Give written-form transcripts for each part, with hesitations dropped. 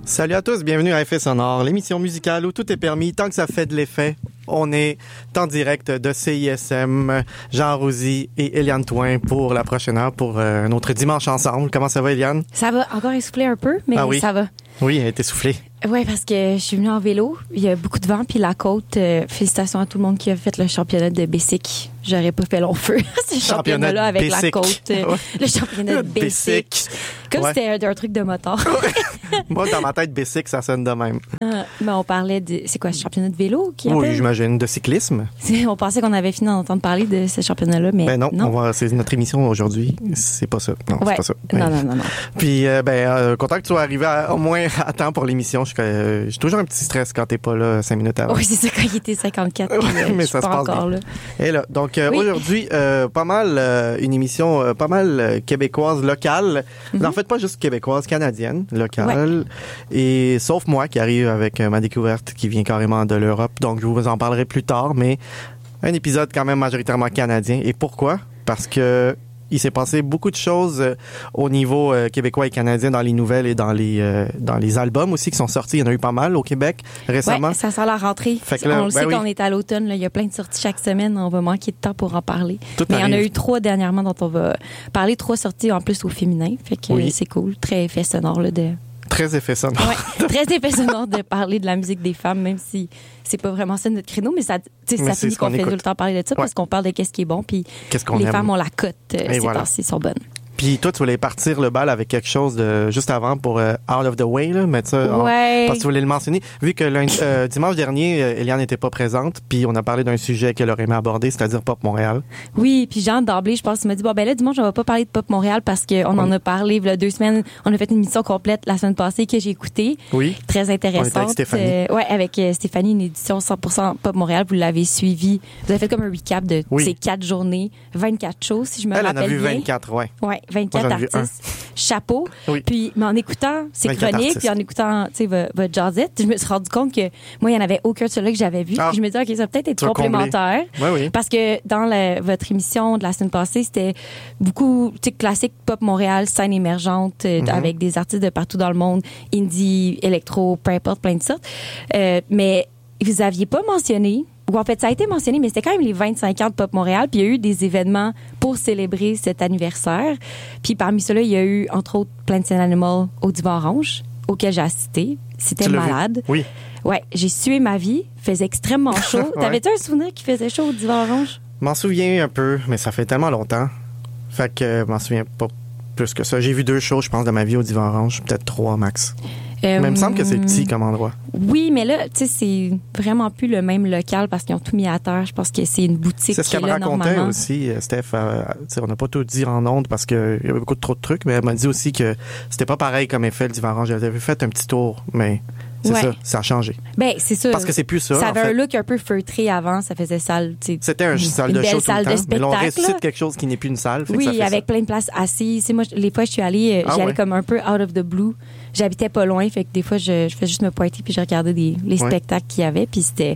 Salut à tous, bienvenue à Effet Sonore, l'émission musicale où tout est permis tant que ça fait de l'effet. On est en direct de CISM, Jean Rouzy et Eliane Twain pour la prochaine heure, pour un autre dimanche ensemble. Comment ça va, Eliane? Ça va encore essouffler un peu, mais oui. Ça va. Oui, elle est essoufflée. Oui, parce que je suis venue en vélo. Il y a beaucoup de vent, puis la côte. Félicitations à tout le monde qui a fait le championnat de Bessic. J'aurais pas fait long feu. Ce championnat-là avec Bessic. La côte. Le championnat de Bessic. Comme si c'était un truc de moteur. Moi, dans ma tête, Bessic, ça sonne de même. Mais on parlait de... C'est quoi, ce championnat de vélo? Oui, j'imagine. De cyclisme. On pensait qu'on avait fini d'entendre parler de ce championnat-là, mais non. C'est notre émission aujourd'hui. C'est pas ça. Non, c'est pas ça. Non. Puis, content que tu sois arrivé au moins à temps pour l'émission. J'ai toujours un petit stress quand t'es pas là 5 minutes avant. Oui, c'est ça, quand il était 54. Mais ça se passe encore bien. Et là, donc, aujourd'hui, pas mal, une émission pas mal québécoise, locale. En fait, pas juste québécoise, canadienne, locale. Ouais. Et sauf moi qui arrive avec ma découverte qui vient carrément de l'Europe. Donc, je vous en parlerai plus tard, mais un épisode quand même majoritairement canadien. Et pourquoi? Parce que il s'est passé beaucoup de choses au niveau québécois et canadien dans les nouvelles et dans les albums aussi qui sont sortis. Il y en a eu pas mal au Québec récemment. Oui, ça sent la rentrée. On le sait qu'on est à l'automne. Là, il y a plein de sorties chaque semaine. On va manquer de temps pour en parler. Mais il y en a eu 3 dernièrement dont on va parler. 3 sorties en plus au féminin. Fait que c'est cool. Très effet sonore là, de... Très effet sonore. Ouais, très effet sonore de parler de la musique des femmes, même si c'est pas vraiment ça notre créneau, mais ça finit qu'on fait tout le temps parler de ça parce qu'on parle de qu'est-ce qui est bon, puis les femmes ont la cote ces temps-ci, sont bonnes. Puis toi, tu voulais partir le bal avec quelque chose de juste avant pour Out of the Way, là, mettre ça parce que tu voulais le mentionner. Vu que dimanche dernier, Eliane n'était pas présente, puis on a parlé d'un sujet qu'elle aurait aimé aborder, c'est-à-dire Pop Montréal. Oui, puis Jean, d'emblée, je pense, il m'a dit, là, dimanche, on va pas parler de Pop Montréal parce qu'on en a parlé il y a 2 semaines. On a fait une émission complète la semaine passée que j'ai écoutée. Oui. Très intéressante. On était avec Stéphanie. Avec Stéphanie, une édition 100% Pop Montréal. Vous l'avez suivi. Vous avez fait comme un recap de ces 4 journées, 24 shows, si je me rappelle bien. Elle en a vu 24, ouais. Ouais, 24 artistes. Chapeau. Oui. Puis, mais en écoutant ces chroniques, puis en écoutant, votre jazzette, je me suis rendu compte que moi, il n'y en avait aucun de ceux-là que j'avais vu. Puis je me disais, OK, ça va peut-être être complémentaire. Oui. Parce que dans votre émission de la semaine passée, c'était beaucoup, classique Pop Montréal, scène émergente, avec des artistes de partout dans le monde, indie, électro, peu importe, plein de sortes. Mais vous aviez pas mentionné, ou en fait, ça a été mentionné, mais c'était quand même les 25 ans de Pop Montréal, puis il y a eu des événements pour célébrer cet anniversaire. Puis parmi ceux-là, il y a eu, entre autres, Plants and Animals au Divan Orange, auquel j'ai assisté. C'était malade. Oui. Ouais, j'ai sué ma vie, faisait extrêmement chaud. T'avais-tu un souvenir qui faisait chaud au Divan Orange? Je m'en souviens un peu, mais ça fait tellement longtemps. Fait que je m'en souviens pas plus que ça. J'ai vu 2 shows, je pense, de ma vie au Divan Orange, peut-être 3 max. Mais il me semble que c'est petit comme endroit. Oui, mais là, tu sais, c'est vraiment plus le même local parce qu'ils ont tout mis à terre. Je pense que c'est une boutique. C'est ce qu'elle me racontait aussi, Steph. On n'a pas tout dit en ondes parce qu'il y avait beaucoup trop de trucs, mais elle m'a dit aussi que c'était pas pareil comme effet le Divan Orange. Elle avait fait un petit tour, mais c'est ça a changé. Ben, c'est ça. Parce que c'est plus ça. Ça avait un look un peu feutré avant, ça faisait salle. C'était une salle de show tout le temps. Mais là, on ressuscite quelque chose qui n'est plus une salle. Oui, avec plein de places assises. Moi, les fois, je suis allée, j'y allais comme un peu out of the blue. J'habitais pas loin, fait que des fois, je faisais juste me pointer puis je regardais les spectacles qu'il y avait. Puis c'était,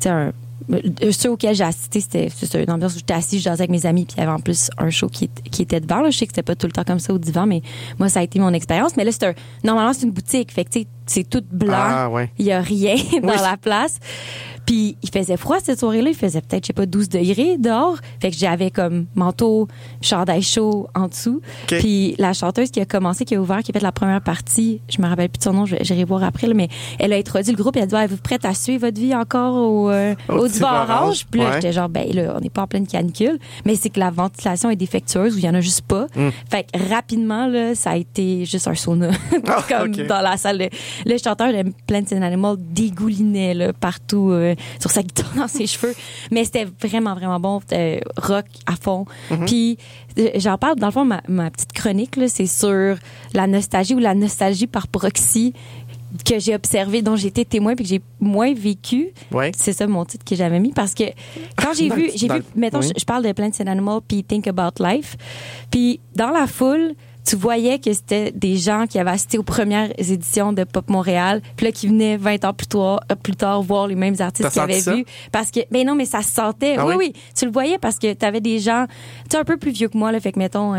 ceux auxquels j'ai assisté, c'était une ambiance où j'étais assise, je dansais avec mes amis, puis il y avait en plus un show qui était devant. Là. Je sais que c'était pas tout le temps comme ça au divan, mais moi, ça a été mon expérience. Mais là, normalement, c'est une boutique, fait que c'est tout blanc. Il y a rien dans la place. Puis il faisait froid cette soirée-là, il faisait peut-être, 12 degrés dehors. Fait que j'avais comme manteau, chandail chaud en dessous. Okay. Puis la chanteuse qui a ouvert, qui a fait la première partie, je me rappelle plus de son nom, j'irai voir après, là, mais elle a introduit le groupe et elle a dit, êtes-vous prête à suivre votre vie encore au Divan Orange? Puis là, j'étais genre, là, on n'est pas en pleine canicule, mais c'est que la ventilation est défectueuse ou il y en a juste pas. Fait que rapidement, là, ça a été juste un sauna. Comme dans la salle. Le chanteur de Plants and Animals dégoulinait, là, partout, sur sa guitare, dans ses cheveux. Mais c'était vraiment, vraiment bon. Rock à fond. Puis, j'en parle, dans le fond, ma petite chronique, là, c'est sur la nostalgie ou la nostalgie par proxy que j'ai observé, dont j'ai été témoin puis que j'ai moins vécu. Ouais. C'est ça mon titre que j'avais mis parce que quand j'ai vu, mettons, je parle de Plants and Animals puis Think About Life. Puis dans la foule, tu voyais que c'était des gens qui avaient assisté aux premières éditions de Pop Montréal, puis là qui venaient 20 ans plus tard voir les mêmes artistes qu'ils avaient vus, parce que ben non, mais ça se sentait. Oui, tu le voyais parce que t'avais des gens, tu sais, un peu plus vieux que moi là, fait que mettons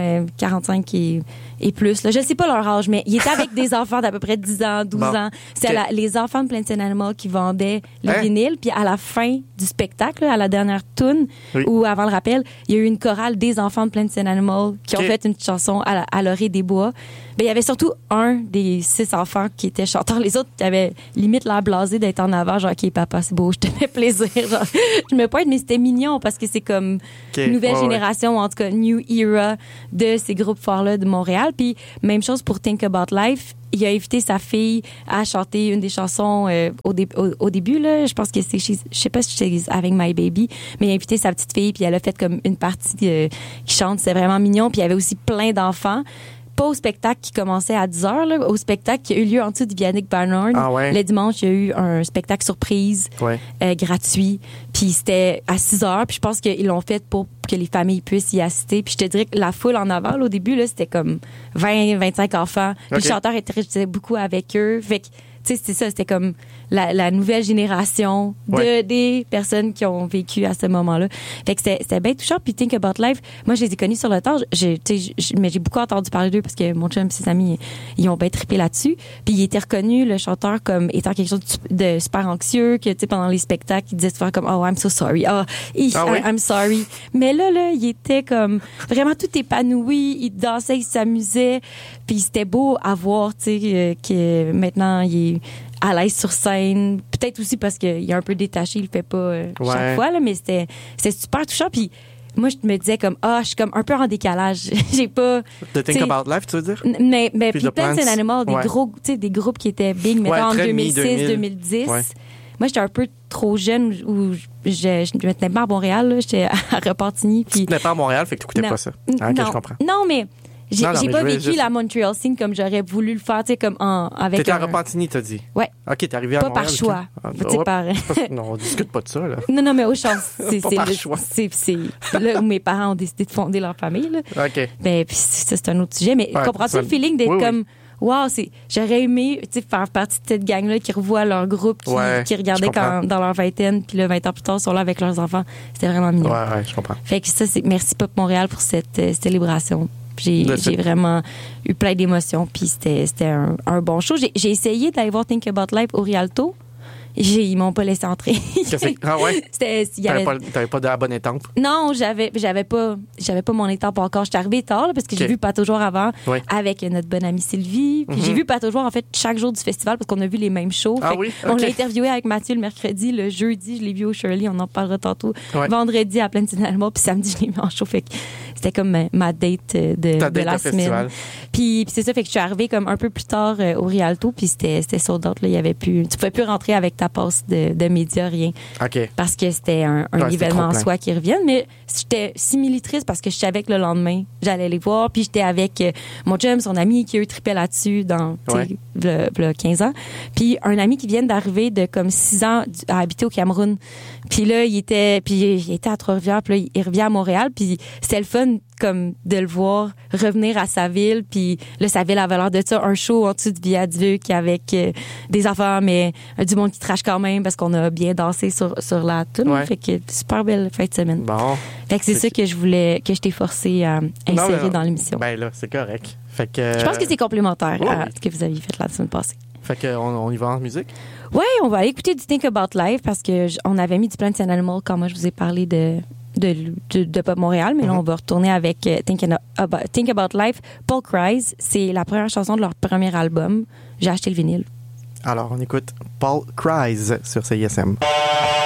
45 et plus là, je sais pas leur âge, mais ils étaient avec des enfants d'à peu près 10 ans, 12 ans. C'était les enfants de Plains St. Animal qui vendaient les vinyles, puis à la fin du spectacle, à la dernière tune ou avant le rappel, il y a eu une chorale des enfants de Plains St. Animal qui ont fait une chanson à l'orée des bois. Ben, il y avait surtout un des 6 enfants qui était chanteur. Les autres qui avaient limite l'air blasé d'être en avant. Genre, OK, papa, c'est beau, je te fais plaisir. Genre, je me pointe, mais c'était mignon parce que c'est comme nouvelle génération, ou en tout cas, new era de ces groupes forts-là de Montréal. Puis, même chose pour Think About Life. Il a invité sa fille à chanter une des chansons au début là, je pense que c'est je sais pas si c'est Having My Baby, mais il a invité sa petite fille puis elle a fait comme une partie qui chante, c'est vraiment mignon, puis il y avait aussi plein d'enfants. Pas au spectacle qui commençait à 10h, là, au spectacle qui a eu lieu en dessous du Vianic Barnard. Le dimanche, il y a eu un spectacle surprise gratuit. Puis c'était à 6h. Puis je pense qu'ils l'ont fait pour que les familles puissent y assister. Puis je te dirais que la foule en avant, là, au début, là, c'était comme 20-25 enfants. Puis le chanteur interagissait beaucoup avec eux. Fait que, tu sais, c'était ça, c'était comme la nouvelle génération des personnes qui ont vécu à ce moment-là. Fait que c'était bien touchant. Puis Think About Life, moi, je les ai connus sur le tard. Mais j'ai beaucoup entendu parler d'eux parce que mon chum et ses amis, ils ont bien trippé là-dessus. Puis il était reconnu, le chanteur, comme étant quelque chose de super anxieux, que, tu sais, pendant les spectacles, il disait souvent comme, oh, I'm so sorry. I'm sorry. Mais là, il était comme vraiment tout épanoui. Il dansait, il s'amusait. Puis c'était beau à voir, tu sais, que maintenant, il est à l'aise sur scène. Peut-être aussi parce qu'il est un peu détaché, il le fait pas chaque fois, là, mais c'était super touchant. Puis moi, je me disais comme, je suis comme un peu en décalage. J'ai pas... De Think About Life, tu veux dire? Mais puis Plains St. Animal, des groupes qui étaient big, mettons en 2006-2010. Moi, j'étais un peu trop jeune où je me tenais pas à Montréal, là. J'étais à Repentigny. Puis... Tu te tenais pas à Montréal, fait que tu écoutais pas ça. OK, je comprends. Non, mais... J'ai pas vécu la Montreal scene comme j'aurais voulu le faire, tu sais, comme avec. T'étais à Repentigny, t'as dit. Ouais. OK, t'es arrivé à pas Montréal. Par choix. Non, on discute pas de ça, là. Non, mais au chance. C'est par choix. C'est là où mes parents ont décidé de fonder leur famille, là. OK. Ben, puis ça, c'est un autre sujet. Mais comprends-tu le feeling d'être comme, wow, j'aurais aimé, tu sais, faire partie de cette gang-là qui revoit leur groupe, qui regardait dans leur vingtaine, puis là, 20 ans plus tard, ils sont là avec leurs enfants. C'était vraiment mignon. Ouais, je comprends. Fait que ça, c'est merci Pop Montréal pour cette célébration. J'ai vraiment eu plein d'émotions, puis c'était un bon show. J'ai essayé d'aller voir Think About Life au Rialto. Ils m'ont pas laissé entrer. Ah ouais? T'avais pas de bonne étampe? Non, j'avais pas mon étampe encore. J'étais arrivée tard, là, parce que j'ai vu Pas toujours avant avec notre bonne amie Sylvie. Puis j'ai vu Pas toujours, en fait, chaque jour du festival parce qu'on a vu les mêmes shows. On l'a interviewé avec Mathieu le mercredi. Le jeudi, je l'ai vu au Shirley. On en parlera tantôt. Vendredi, à Plains St. Animal. Puis samedi, je l'ai vu en show. Fait que c'était comme ma date de la semaine. Puis c'est ça, fait que je suis arrivée comme un peu plus tard au Rialto. Puis c'était sold out, là. Il y avait plus... Tu pouvais plus rentrer avec ta passe de médias, rien. OK. Parce que c'était un événement en soi qui revienne. Mais j'étais simili-triste parce que je savais que le lendemain, j'allais les voir. Puis j'étais avec mon chum, son ami qui, eux, trippait là-dessus dans, le 15 ans. Puis un ami qui vient d'arriver de comme 6 ans à habiter au Cameroun. Puis là, il était à Trois-Rivières. Puis là, il revient à Montréal. Puis c'était le fun comme de le voir revenir à sa ville. Puis là, sa ville avait l'air de ça, un show en dessous du Viaduc avec des enfants, mais du monde qui trash quand même parce qu'on a bien dansé sur la tune. Fait que super belle fin de semaine. Bon. Fait que c'est ça que je t'ai forcé à insérer dans l'émission. Ben là, c'est correct. Fait que je pense que c'est complémentaire à ce que vous aviez fait la semaine passée. Fait qu'on y va en musique? Oui, on va aller écouter du Think About Life parce que on avait mis du Plains St. Animal quand moi je vous ai parlé de Pop Montréal, mais là, on va retourner avec Think About Life. Paul Cries, c'est la première chanson de leur premier album. J'ai acheté le vinyle. Alors, on écoute Paul Cries sur CISM.